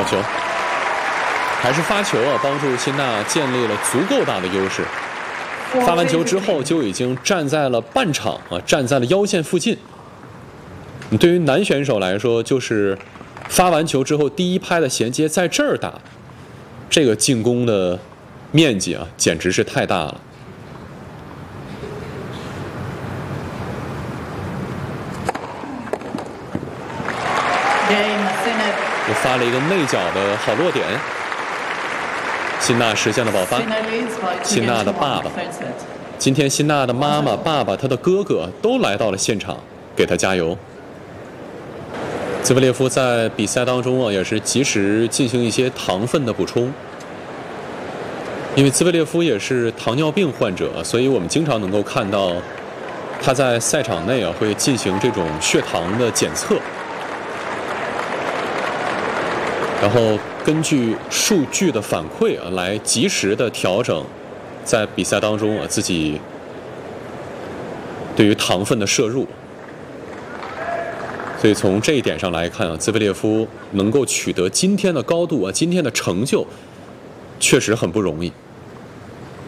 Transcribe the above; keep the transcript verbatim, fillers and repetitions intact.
球，还是发球啊，帮助辛纳建立了足够大的优势。发完球之后就已经站在了半场啊，站在了腰线附近。对于男选手来说，就是发完球之后第一拍的衔接在这儿打，这个进攻的面积啊，简直是太大了。又发了一个内角的好落点。辛纳实现了爆发。辛纳的爸爸，今天辛纳的妈妈、爸爸、他的哥哥都来到了现场，给他加油。兹维列夫在比赛当中啊，也是及时进行一些糖分的补充，因为兹维列夫也是糖尿病患者，所以我们经常能够看到他在赛场内啊会进行这种血糖的检测。然后根据数据的反馈啊，来及时的调整在比赛当中啊自己对于糖分的摄入。所以从这一点上来看啊，兹维列夫能够取得今天的高度啊，今天的成就确实很不容易。